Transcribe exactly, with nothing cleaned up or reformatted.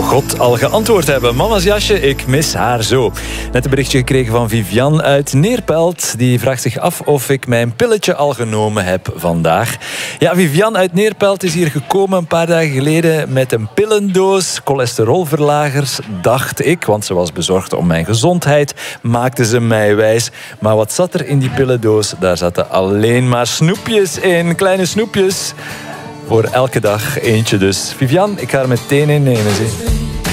God al geantwoord hebben. Mama's jasje, ik mis haar zo. Net een berichtje gekregen van Vivian uit Neerpelt. Die vraagt zich af of ik mijn pilletje al genomen heb vandaag. Ja, Vivian uit Neerpelt is hier gekomen een paar dagen geleden met een pillendoos. Cholesterolverlagers, dacht ik, want ze was bezorgd om mijn gezondheid. Maakte ze mij wijs. Maar wat zat er in die pillendoos? Daar zaten alleen maar snoepjes in. Kleine snoepjes. Voor elke dag eentje dus. Vivian, ik ga er meteen in nemen. Zie.